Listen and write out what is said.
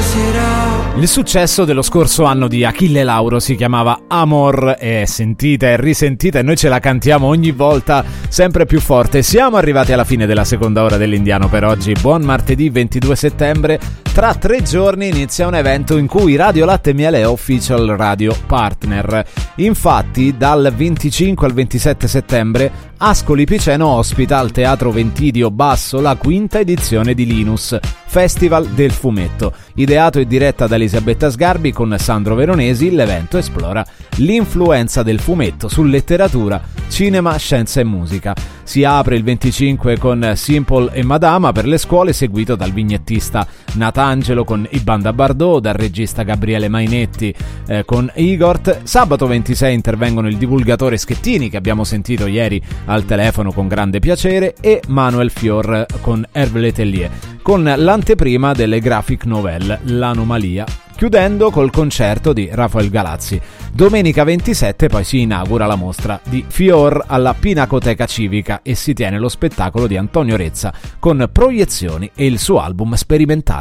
Il successo dello scorso anno di Achille Lauro si chiamava Amor, e sentita e risentita, e noi ce la cantiamo ogni volta sempre più forte. Siamo arrivati alla fine della seconda ora dell'Indiano per oggi. Buon martedì 22 settembre. Tra 3 giorni inizia un evento in cui Radio Latte e Miele è official radio partner. Infatti dal 25 al 27 settembre Ascoli Piceno ospita al Teatro Ventidio Basso la quinta edizione di Linus, Festival del Fumetto. Ideato e diretta da Elisabetta Sgarbi con Sandro Veronesi, l'evento esplora l'influenza del fumetto su letteratura, cinema, scienza e musica. Si apre il 25 con Simple e Madama per le scuole, seguito dal vignettista Natangelo con I Banda Bardot, dal regista Gabriele Mainetti con Igort. Sabato 26 intervengono il divulgatore Schettini, che abbiamo sentito ieri al telefono con grande piacere, e Manuel Fior con Hervé Letellier, con l'anteprima delle graphic novelle L'Anomalia, chiudendo col concerto di Rafael Galazzi. Domenica 27 poi si inaugura la mostra di Fior alla Pinacoteca Civica e si tiene lo spettacolo di Antonio Rezza con proiezioni e il suo album sperimentale.